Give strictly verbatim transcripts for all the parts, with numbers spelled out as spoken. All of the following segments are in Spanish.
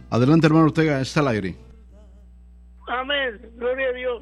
Adelante, hermano Ortega, está al aire. Amén, gloria a Dios.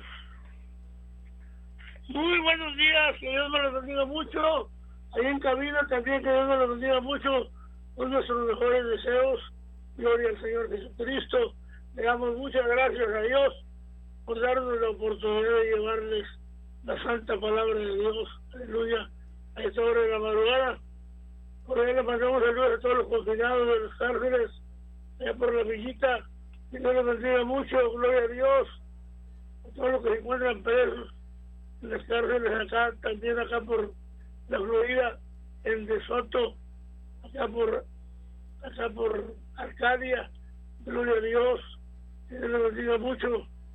Muy buenos días, que Dios me los bendiga mucho. Ahí en cabina también, que Dios me los bendiga mucho. Con nuestros mejores deseos. Gloria al Señor Jesucristo. Le damos muchas gracias a Dios por darnos la oportunidad de llevarles la santa palabra de Dios. Aleluya. A esta hora de la madrugada. Por ahí le mandamos saludos a todos los confinados de las cárceles, allá por la villita. Que Dios los bendiga mucho. Gloria a Dios. A todos los que se encuentran presos en las cárceles acá, también acá por la Florida, en De Soto, acá por acá por Arcadia. Gloria a Dios, que Dios les bendiga mucho.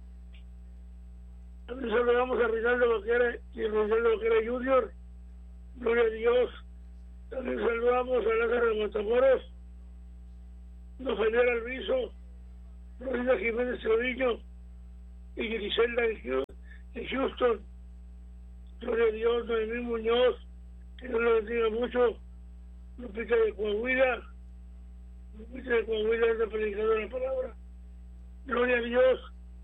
También saludamos a Rinaldo Vaquera y a Rinaldo Vaquera Junior. Gloria a Dios. También saludamos a Lázaro de Matamoros, Rafael Alviso, Rosita Jiménez Treviño y Griselda en Houston. Gloria a Dios. Noemí Muñoz, que Dios lo bendiga mucho. Lupita de Coahuila, Lupita de Coahuila es la predicadora de la palabra. Gloria a Dios.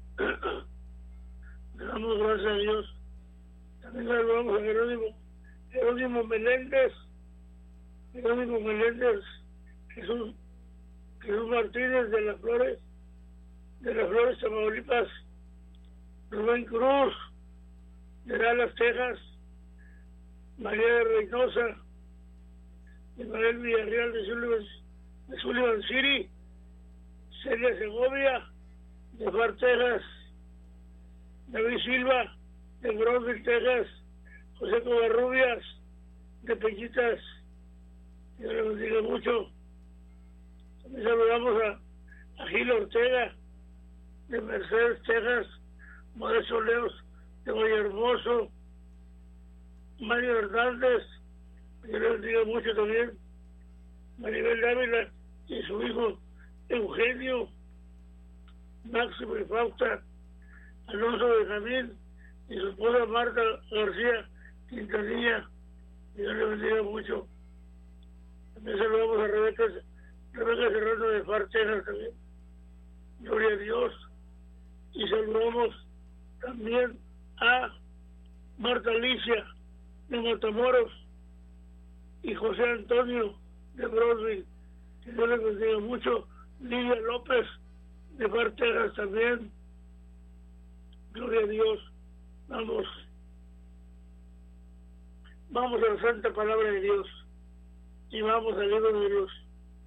Le damos gracias a Dios. También saludamos a Jerónimo, Jerónimo Meléndez, Jerónimo Meléndez, Jesús, Jesús Martínez de las Flores, de las Flores, Tamaulipas, Rubén Cruz, de Dallas, Texas, María de Reynosa, Ismael Villarreal de Sullivan, de Sullivan City, Celia Segovia, de Far, Texas, David Silva, de Brownsville, Texas, José Covarrubias, de Peñitas. Dios le bendiga mucho. También saludamos a, a Gil Ortega, de Mercedes, Texas, Modesto Leos, de Vallehermoso, Mario Hernández, Dios le bendiga mucho también, Maribel Dávila y su hijo Eugenio, Máximo y Fausta, Alonso Benjamín y su esposa Marta García Quintanilla. Dios le bendiga mucho. También saludamos a Rebeca, Rebeca Serrano de Far, Texas también. Gloria a Dios. Y saludamos también a Marta Alicia de Matamoros y José Antonio de Brownsville. Que Dios les bendiga mucho. Lidia López de Far, Texas también. Gloria a Dios. Vamos. Vamos a la santa palabra de Dios. Y vamos al libro de los,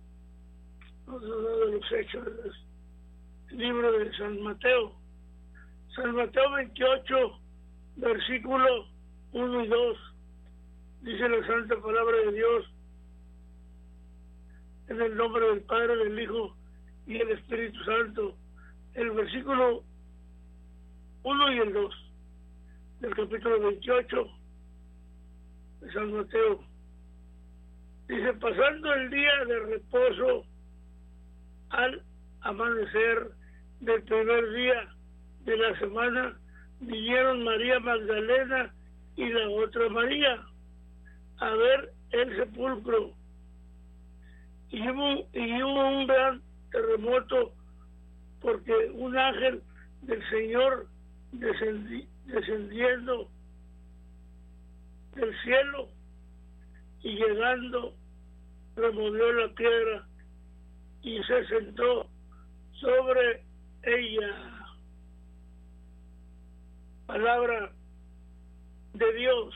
de los hechos, el libro de San Mateo. San Mateo veintiocho, versículo uno y dos. Dice la santa palabra de Dios. En el nombre del Padre, del Hijo y del Espíritu Santo. El versículo uno y el dos del capítulo veintiocho de San Mateo. Dice: pasando el día de reposo, al amanecer del primer día de la semana, vinieron María Magdalena y la otra María a ver el sepulcro. Y hubo, y hubo un gran terremoto, porque un ángel del Señor descendi, descendiendo del cielo y llegando, removió la piedra y se sentó sobre ella. Palabra de Dios.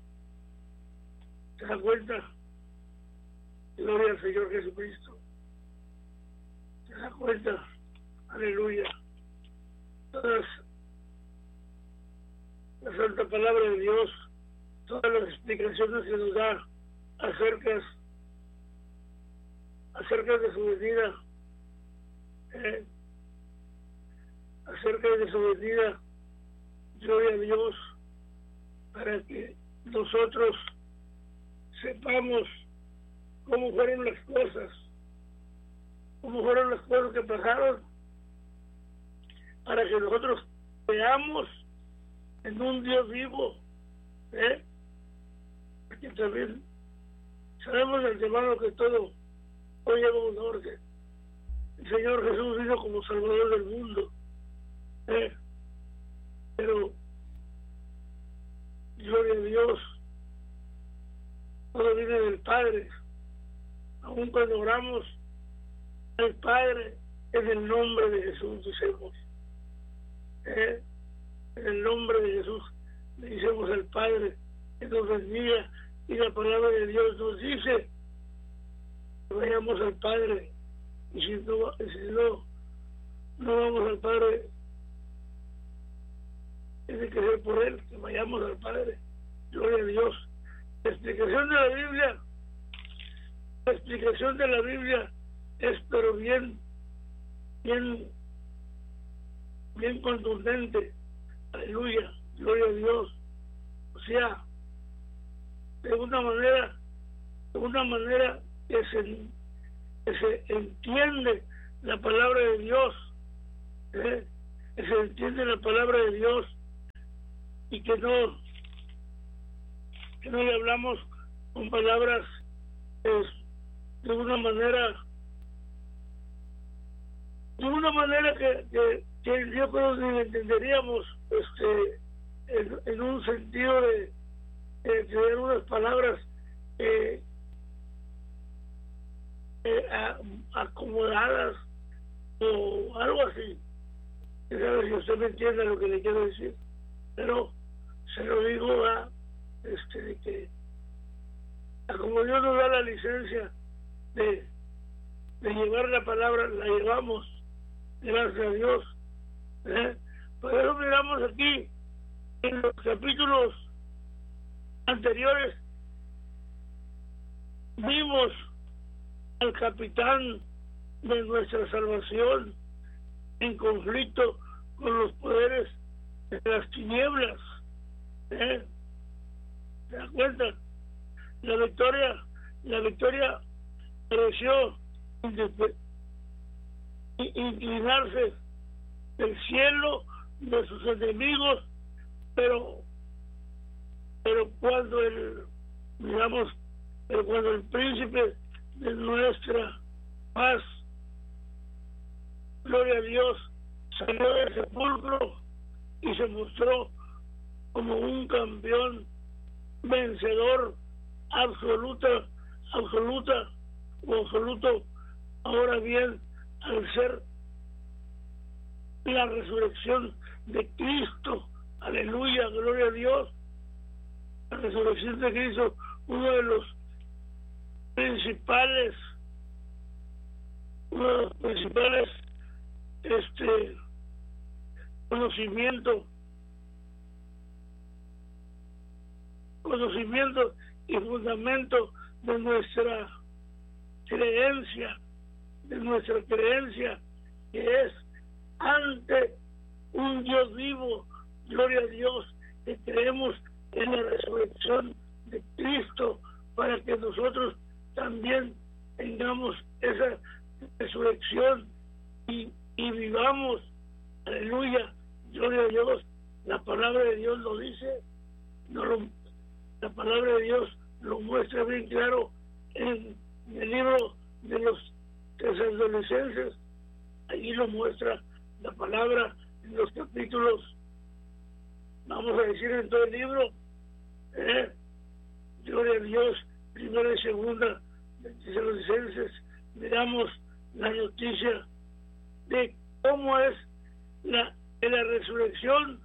¿Se da cuenta? Gloria al Señor Jesucristo. ¿Se da cuenta? Aleluya. Todas la santa palabra de Dios, todas las explicaciones que nos da acerca, acerca de su venida, eh, acerca de su venida, gloria a Dios, para que nosotros sepamos cómo fueron las cosas, cómo fueron las cosas que pasaron, para que nosotros veamos en un Dios vivo, ¿eh? Porque también sabemos de antemano que todo hoy lleva un orden. el Señor Jesús vino como Salvador del mundo, ¿eh? Pero gloria a Dios, todo viene del Padre. Aún cuando oramos al Padre, en el nombre de Jesús decimos, ¿eh? En el nombre de Jesús le decimos al Padre que nos bendiga, y la palabra de Dios nos dice que vayamos al Padre, y si no, si no, no vamos al Padre, tiene que ser por Él que vayamos al Padre. Gloria a Dios. La explicación de la Biblia, la explicación de la Biblia es pero bien, bien, bien contundente. Aleluya, gloria a Dios. O sea, de una manera, de una manera que se, que se entiende la palabra de Dios, ¿eh? Que se entiende la palabra de Dios, y que no, que no le hablamos con palabras pues, de una manera, de una manera que, que, que yo creo que ni entenderíamos, este, en, en un sentido de, de tener unas palabras eh, eh, a, acomodadas o algo así. Ya sabe si usted me entiende lo que le quiero decir, pero se lo digo a este de que a como Dios nos da la licencia de, de llevar la palabra, la llevamos, gracias a Dios, ¿eh? Por eso miramos aquí en los capítulos anteriores, vimos al capitán de nuestra salvación en conflicto con los poderes de las tinieblas, ¿eh? ¿Se dan cuenta? La victoria, la victoria pareció inclinarse del cielo de sus enemigos, pero pero cuando el digamos pero cuando el príncipe de nuestra paz, gloria a Dios, salió del sepulcro y se mostró como un campeón vencedor absoluta, absoluta o absoluto. Ahora bien, al ser la resurrección de Cristo, aleluya, gloria a Dios, la resurrección de Cristo, uno de los principales, uno de los principales este conocimiento, conocimiento y fundamento de nuestra creencia, de nuestra creencia, que es ante un Dios vivo, gloria a Dios, que creemos en la resurrección de Cristo, para que nosotros también tengamos esa resurrección y, y vivamos, aleluya, gloria a Dios. La palabra de Dios lo dice, no lo, la palabra de Dios lo muestra bien claro en, en el libro de los Tesalonicenses. Allí lo muestra la palabra en los capítulos, vamos a decir en todo el libro, ¿eh? Gloria a Dios, primera y segunda de Tesalonicenses, miramos la noticia de cómo es la, de la resurrección,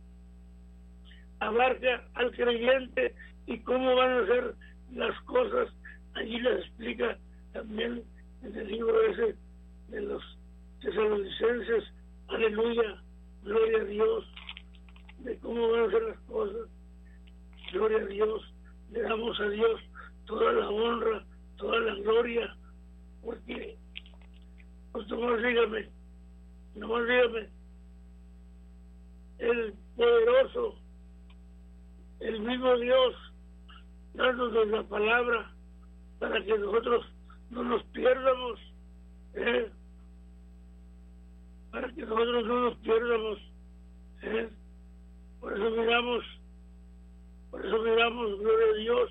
abarca al creyente y cómo van a ser las cosas. Allí las explica también en el libro ese de los Tesalonicenses, aleluya, gloria a Dios, de cómo van a ser las cosas, gloria a Dios. Le damos a Dios toda la honra, toda la gloria, porque, pues nomás dígame, nomás dígame, el poderoso, el mismo Dios, dándonos la palabra para que nosotros no nos pierdamos, ¿eh? Para que nosotros no nos pierdamos, ¿eh? Por eso miramos, por eso miramos, gloria a Dios,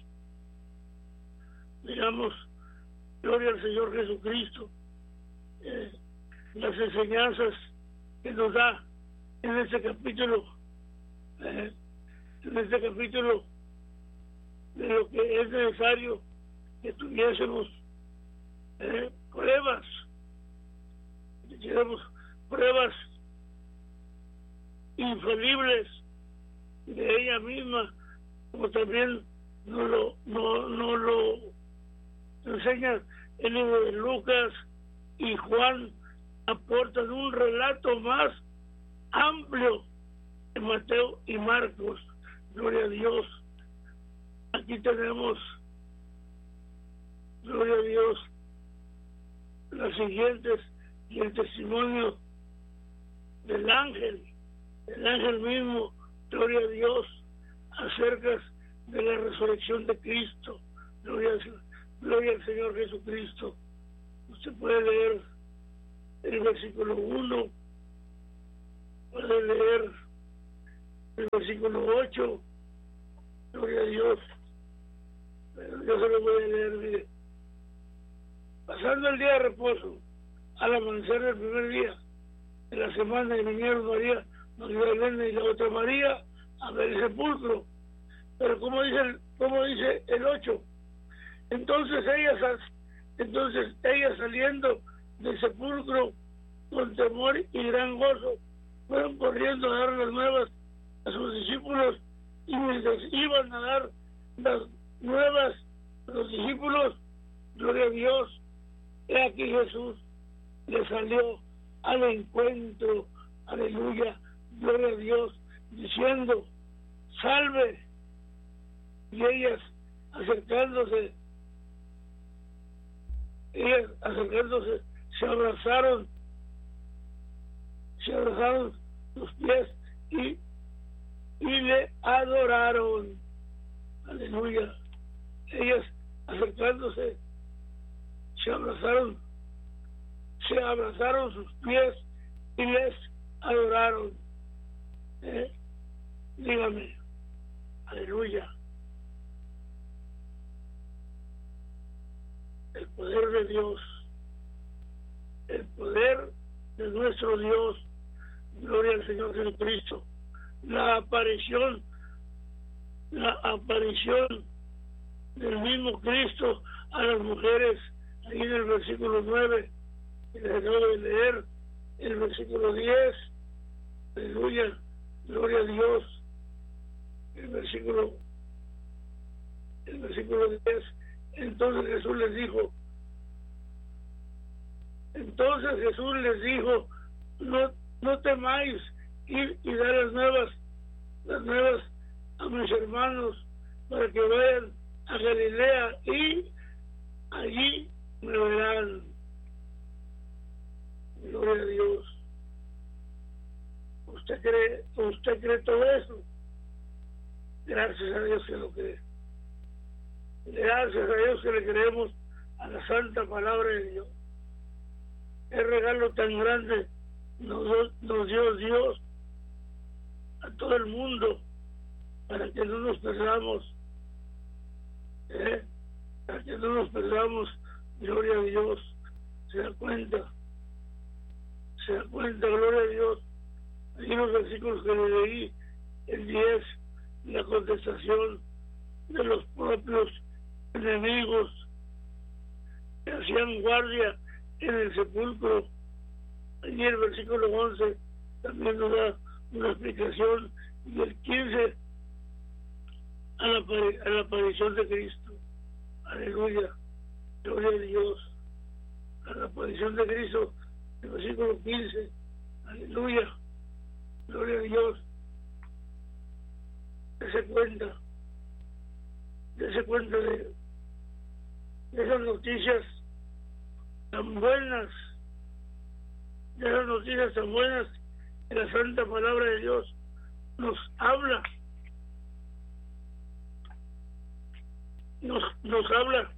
miramos, gloria al Señor Jesucristo, ¿eh? las enseñanzas que nos da en este capítulo, eh, en este capítulo, de lo que es necesario que tuviésemos eh, pruebas, que tuviésemos pruebas infalibles de ella misma, como también nos lo, no, no lo enseña el libro de Lucas y Juan, aportan un relato más amplio de Mateo y Marcos. Gloria a Dios. Aquí tenemos, gloria a Dios, las siguientes y el testimonio del ángel, el ángel mismo, gloria a Dios, acerca de la resurrección de Cristo. Gloria al, gloria al Señor Jesucristo. Usted puede leer el versículo uno, puede leer el versículo ocho, gloria a Dios. Pero yo se lo voy a leer, mire. Pasando el día de reposo, al amanecer del primer día de la semana, y vinieron María Magdalena y la otra María a ver el sepulcro. Pero como dice el, como dice el ocho, entonces ellas, entonces ellas saliendo del sepulcro con temor y gran gozo, fueron corriendo a dar las nuevas a sus discípulos, y mientras iban a dar las nuevas a los discípulos, gloria a Dios, he aquí Jesús le salió al encuentro, aleluya, gloria a Dios, diciendo, salve. Y ellas acercándose, ellas acercándose, se abrazaron, se abrazaron sus pies y, y le adoraron. Aleluya. Ellas acercándose, se abrazaron, se abrazaron sus pies y les adoraron. ¿Eh? Dígame, aleluya. El poder de Dios, el poder de nuestro Dios, gloria al Señor Jesucristo, la aparición, la aparición del mismo Cristo a las mujeres, ahí en el versículo nueve, y les acabo de leer el versículo diez, aleluya, gloria a Dios, el versículo, el versículo diez, entonces Jesús les dijo, entonces Jesús les dijo, no, no temáis, ir y dar las nuevas, las nuevas a mis hermanos, para que vayan a Galilea y allí me verán. Gloria a Dios. ¿Usted cree, usted cree todo eso? Gracias a Dios que lo cree. Gracias a Dios que le creemos a la santa palabra de Dios. El regalo tan grande nos, nos dio Dios a todo el mundo, para que no nos perdamos, ¿eh? para que no nos perdamos. Gloria a Dios. Se da cuenta, se da cuenta, gloria a Dios. Hay unos versículos que le leí, el diez, la contestación de los propios enemigos que hacían guardia en el sepulcro. Y el versículo once también nos da una explicación, y el quince a la, a la aparición de Cristo. Aleluya, gloria a Dios. A la aparición de Cristo, el versículo quince, aleluya, gloria a Dios. Dese cuenta, dese cuenta de, de esas noticias tan buenas, de esas noticias tan buenas que la santa palabra de Dios nos habla, nos, nos habla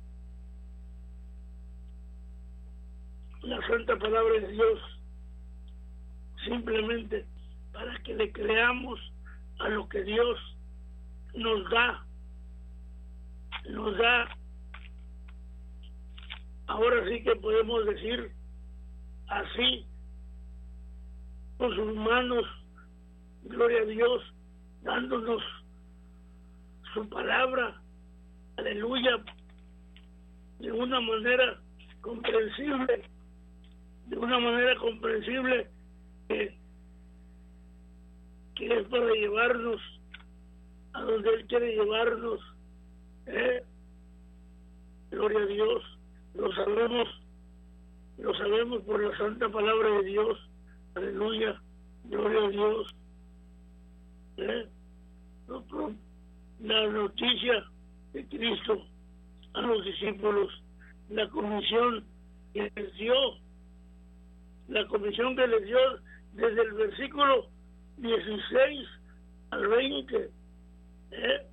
la santa palabra de Dios, simplemente para que le creamos a lo que Dios nos da, nos da. Ahora sí que podemos decir así con sus manos, gloria a Dios, dándonos su palabra, aleluya, de una manera comprensible, de una manera comprensible que, que es para llevarnos a donde Él quiere llevarnos. ¿eh? Gloria a Dios, lo sabemos, lo sabemos por la santa palabra de Dios. Aleluya, gloria a Dios. ¿eh? La noticia de Cristo a los discípulos, la comisión que les dio, la comisión que les dio desde el versículo dieciséis al veinte. ¿eh?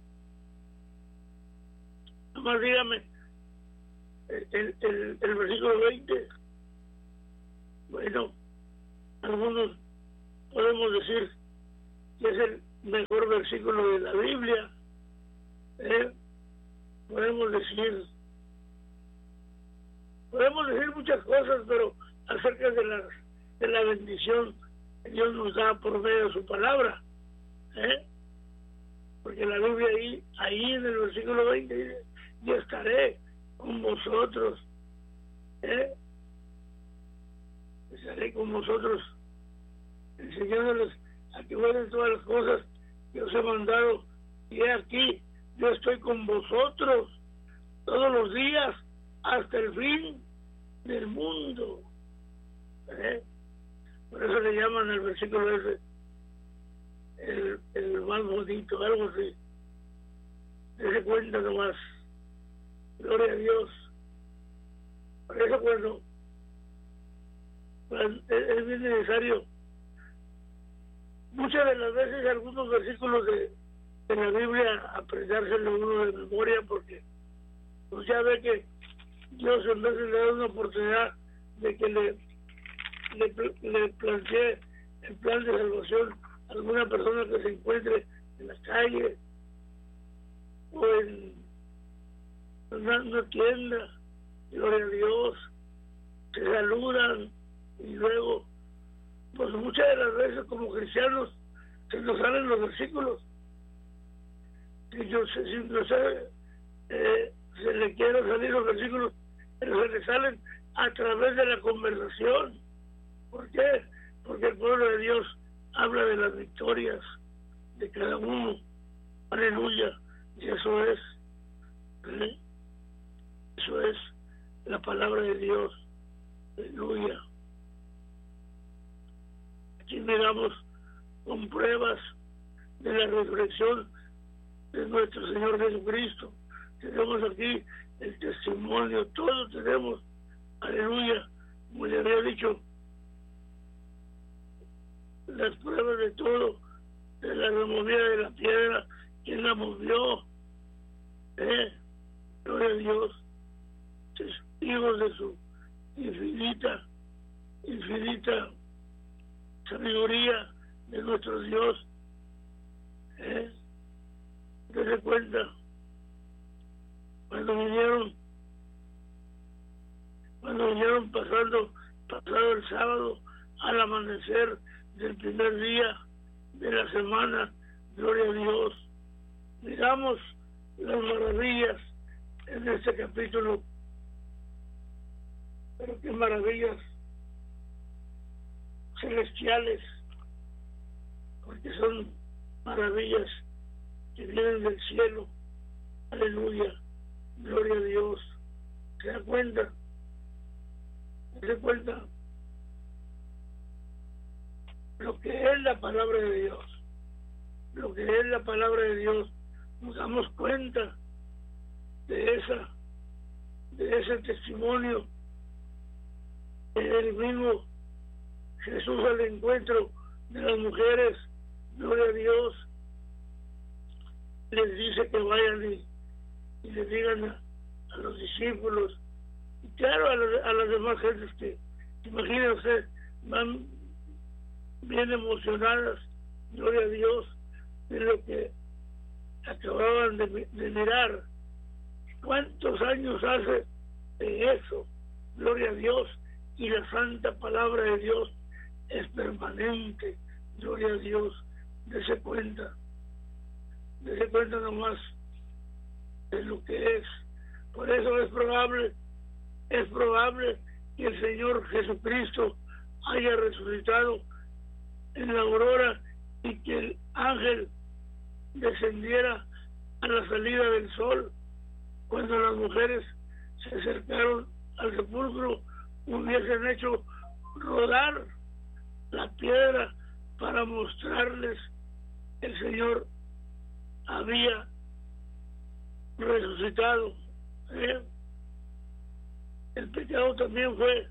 Nomás dígame, el, el, el versículo veinte, bueno, algunos podemos decir que es el mejor versículo de la Biblia. ¿eh? Podemos decir, podemos decir muchas cosas, pero acerca de la, de la bendición que Dios nos da por medio de su palabra. ¿eh? Porque la Biblia ahí, ahí en el versículo veinte dice: yo estaré con vosotros. ¿eh? Estaré con vosotros, enseñándoles a que guarden todas las cosas que os he mandado, y he aquí, yo estoy con vosotros todos los días hasta el fin del mundo. ¿eh? Por eso le llaman el versículo ese el, el más bonito, algo así. Dese cuenta nomás. Gloria a Dios. Por eso cuando, cuando es bien necesario, muchas de las veces algunos versículos de, de la Biblia aprendárselo uno de memoria, porque pues ya ve que Dios en vez de le da una oportunidad de que le, le, le plantee el plan de salvación a alguna persona que se encuentre en la calle o en una, una tienda, gloria a Dios, se saludan y luego, pues muchas de las veces como cristianos se nos salen los versículos. Si yo sé, si no sé, eh, se le quieren salir los versículos, pero se le salen a través de la conversación. ¿Por qué? Porque el pueblo de Dios habla de las victorias de cada uno. Aleluya. Y eso es, ¿eh? eso es la palabra de Dios. Aleluya. Aquí miramos con pruebas de la resurrección de nuestro Señor Jesucristo. Tenemos aquí el testimonio, todos tenemos, aleluya, como le había dicho, las pruebas de todo, de la removida de la piedra, quien la movió, eh, gloria a Dios, testigos de su infinita, infinita sabiduría de nuestro Dios. eh, Dese cuenta, cuando vinieron, cuando vinieron pasando, pasado el sábado, al amanecer del primer día de la semana, gloria a Dios, miramos las maravillas en este capítulo. Pero qué maravillas celestiales, porque son maravillas que vienen del cielo. Aleluya, gloria a Dios. ¿Se da cuenta? ¿Se da cuenta? Lo que es la palabra de Dios, lo que es la palabra de Dios, nos damos cuenta de esa, de ese testimonio de el mismo Jesús al encuentro de las mujeres, gloria a Dios, les dice que vayan y, y le digan a, a los discípulos, y claro, a, la, a las demás gentes que, imagínense, usted, van bien emocionadas, gloria a Dios, de lo que acababan de, de mirar. ¿Cuántos años hace de eso? Gloria a Dios. y la santa palabra de Dios es permanente. Gloria a Dios. Dese cuenta, dese cuenta nomás de lo que es. Por eso es probable, es probable que el Señor Jesucristo haya resucitado en la aurora y que el ángel descendiera a la salida del sol. Cuando las mujeres se acercaron al sepulcro, hubiesen hecho rodar la piedra para mostrarles que el Señor había resucitado. ¿Eh? El pecado también fue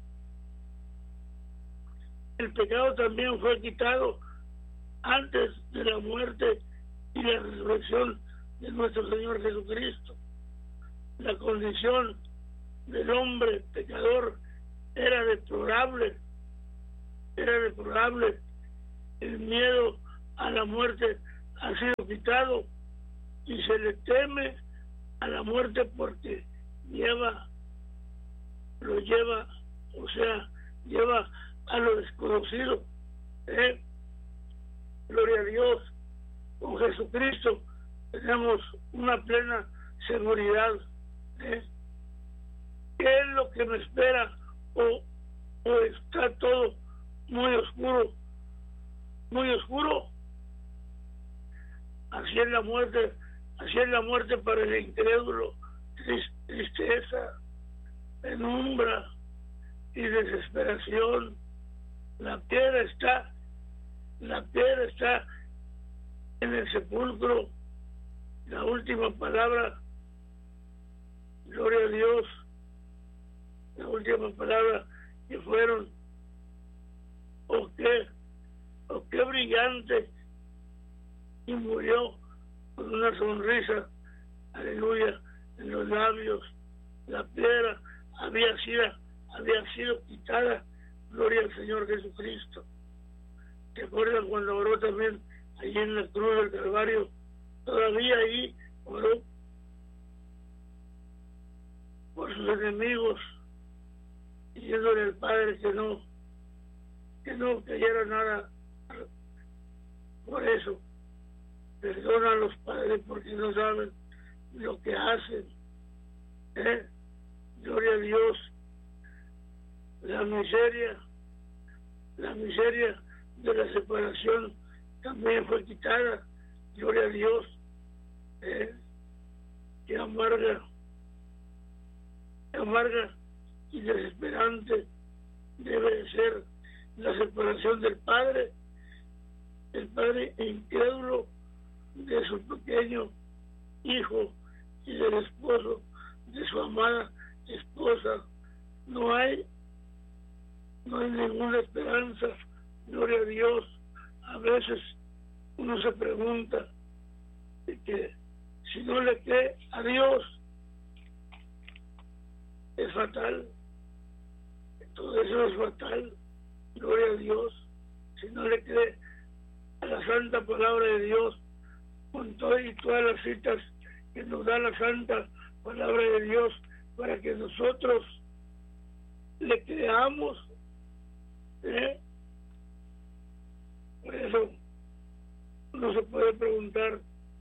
el pecado también fue quitado antes de la muerte y la resurrección de nuestro Señor Jesucristo. La condición del hombre pecador era deplorable, era deplorable. El miedo a la muerte ha sido quitado y se le teme a la muerte porque lleva, lo lleva, o sea, lleva a lo desconocido. ¿Eh? Gloria a Dios. Con Jesucristo tenemos una plena seguridad. ¿Eh? ¿Qué es lo que me espera? O, o está todo muy oscuro, muy oscuro. Así es la muerte, así es la muerte para el incrédulo. Tristeza, penumbra y desesperación. La piedra está, la piedra está en el sepulcro. La última palabra, gloria a Dios, la última palabra que fueron, oh qué, oh qué brillante, y murió con una sonrisa, aleluya, en los labios. La piedra había sido, había sido quitada. Gloria al Señor Jesucristo. ¿Te acuerdas cuando oró también allí en la cruz del Calvario? Todavía ahí oró por sus enemigos, diciéndole al Padre que no, que no cayera nada por eso. Perdona a los padres porque no saben lo que hacen. ¿Eh? Gloria a Dios. La miseria, la miseria de la separación también fue quitada. Gloria a Dios. ¿Eh? Qué amarga, qué amarga y desesperante debe de ser la separación del padre, el padre incrédulo de su pequeño hijo y del esposo de su amada esposa. No hay no hay ninguna esperanza. Gloria a Dios. A veces uno se pregunta de que si no le cree a Dios es fatal. Todo eso es fatal. Gloria a Dios. Si no le cree a la santa palabra de Dios, con todas y todas las citas que nos da la santa palabra de Dios, para que nosotros le creamos. ¿Eh? Por eso uno se puede preguntar,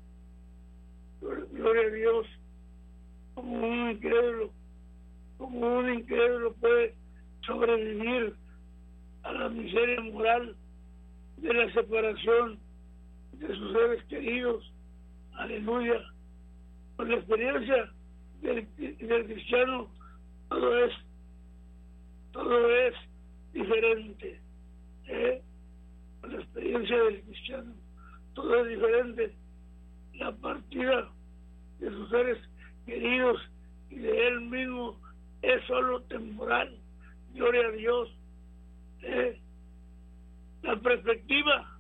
gloria a Dios, como un incrédulo, como un incrédulo puede sobrevivir a la miseria moral de la separación de sus seres queridos. Aleluya. Con la experiencia del, del cristiano, todo es todo es diferente. ¿Eh? Con la experiencia del cristiano, todo es diferente. La partida de sus seres queridos y de él mismo es solo temporal. Gloria a Dios. ¿Eh? La perspectiva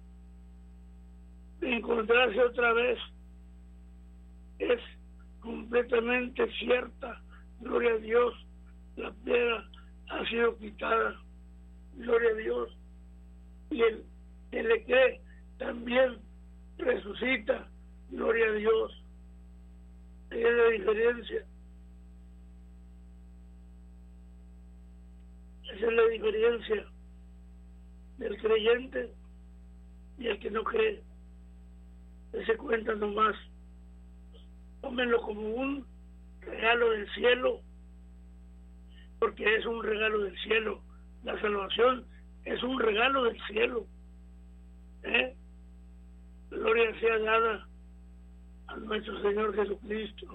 de encontrarse otra vez es completamente cierta. Gloria a Dios. La piedra ha sido quitada. Gloria a Dios. Y el que le cree también resucita. Gloria a Dios. Esa es la diferencia. Esa es la diferencia del creyente y el que no cree. Se cuenta nomás. Tómenlo como un regalo del cielo, porque es un regalo del cielo. La salvación es un regalo del cielo. ¿Eh? Gloria sea dada a nuestro Señor Jesucristo.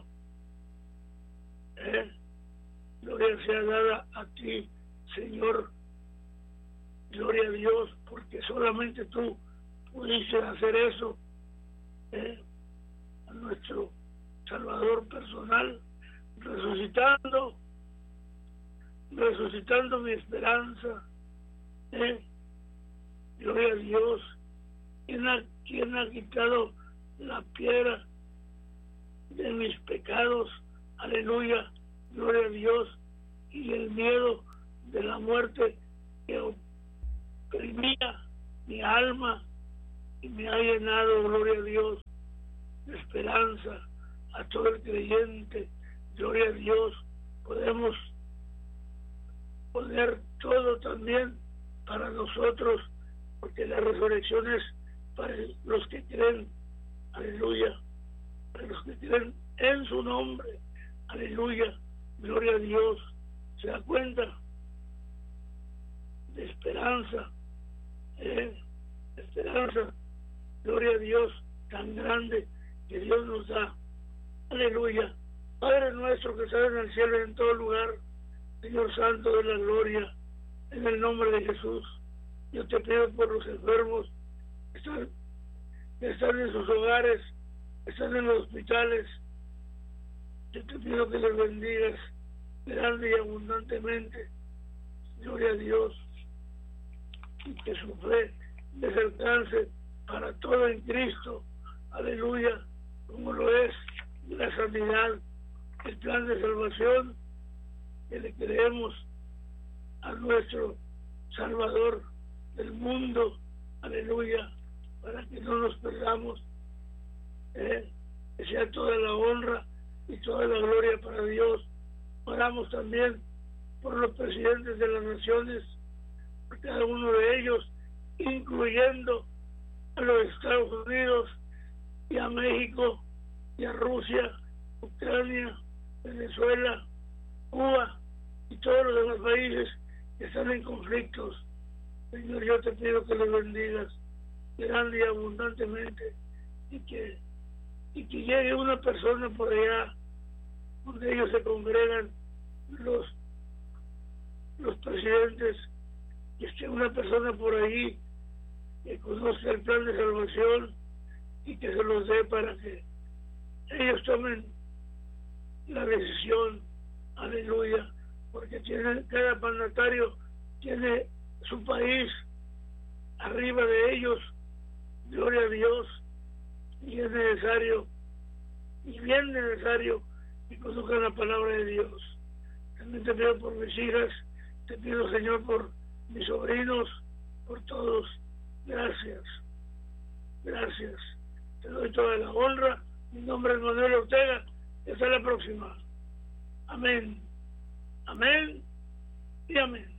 ¿Eh? Gloria sea dada a ti, Señor. Gloria a Dios, porque solamente tú pudiste hacer eso. ¿Eh? A nuestro Salvador personal, resucitando, resucitando mi esperanza. ¿Eh? Gloria a Dios. ¿Quién ha, quién ha quitado la piedra de mis pecados? Aleluya, gloria a Dios. Y el miedo de la muerte que oprimía mi alma y me ha llenado, gloria a Dios, de esperanza a todo el creyente. Gloria a Dios. Podemos poner todo también para nosotros, porque la resurrección es para los que creen. Aleluya. Para los que creen en su nombre. Aleluya. Gloria a Dios. ¿Se da cuenta? De esperanza. ¿Eh? Esperanza. Gloria a Dios tan grande que Dios nos da. Aleluya. Padre nuestro que estás en el cielo y en todo lugar, Señor Santo de la gloria, en el nombre de Jesús, yo te pido por los enfermos que están, que están en sus hogares, que están en los hospitales. Yo te pido que les bendigas grande y abundantemente. Gloria a Dios. Y que su fe les alcance para todo en Cristo. Aleluya. Como lo es la sanidad, el plan de salvación que le creemos a nuestro Salvador del mundo. Aleluya. Para que no nos perdamos. ¿Eh? Que sea toda la honra y toda la gloria para Dios. Oramos también por los presidentes de las naciones, por cada uno de ellos, incluyendo a los Estados Unidos y a México y a Rusia, Ucrania, Venezuela, Cuba y todos los demás países que están en conflictos. Señor, yo te pido que los bendigas grande y abundantemente, y que, y que llegue una persona por allá donde ellos se congregan, los, los presidentes, y esté una persona por ahí que conozca el plan de salvación y que se los dé para que ellos tomen la decisión. Aleluya. Porque tiene, cada mandatario tiene su país arriba de ellos. Gloria a Dios. Y es necesario, y bien necesario, que conozcan la palabra de Dios. También te pido por mis hijas, te pido, Señor, por mis sobrinos, por todos. Gracias. Gracias. Te doy toda la honra. Mi nombre es Manuel Ortega. Y hasta la próxima. Amén. Amén y amén.